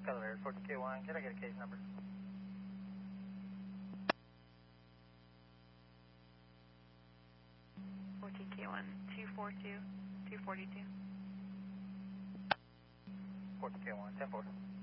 Cavalier 14K1, can I get a case number? K1, 242, 242. 14K1, 10-4.